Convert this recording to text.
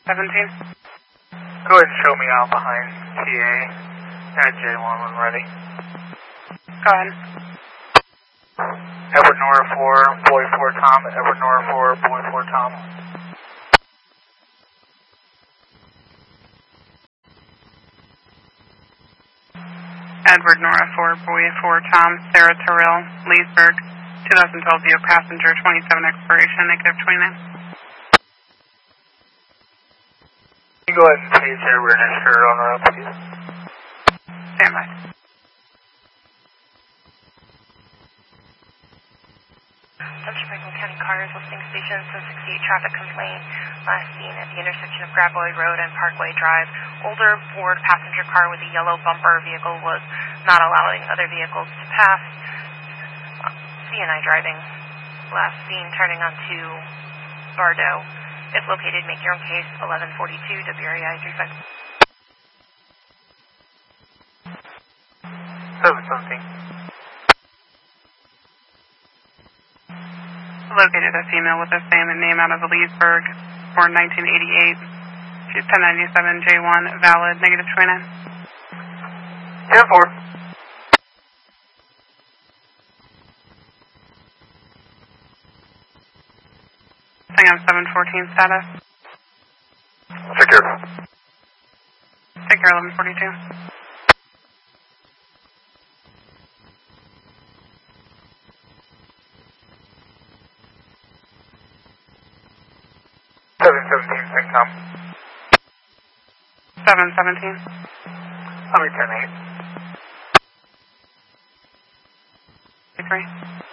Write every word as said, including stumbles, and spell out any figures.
seventeen. Go ahead and show me out behind T A at J one when ready. Go ahead. Edward Nora four, boy four Tom, Edward Nora four, boy four Tom. Edward Nora four, boy four Tom, Sarah Terrell, Leesburg, twenty twelve View passenger, twenty-seven expiration, negative twenty-nine. Can you go ahead and page Edward and insure on route, please? Stand by. Central Franklin County Cars Listing Station, seven sixty-eight traffic complaint. Last seen at the intersection of Graboid Road and Parkway Drive. Older Ford passenger car with a yellow bumper vehicle was not allowing other vehicles to pass. C and I driving. Last seen turning onto Bardo. If located, make your own case. eleven forty-two W R E I three five. seven seventeen. Located a female with the same name out of Leesburg, born nineteen eighty-eight. She's ten ninety-seven J one, valid, negative twenty-nine. ten four. Thing on seven fourteen status. Secure. Take care, eleven forty-two. seven seventeen, Saint Tom. seven seventeen. I'll be ten eight. three.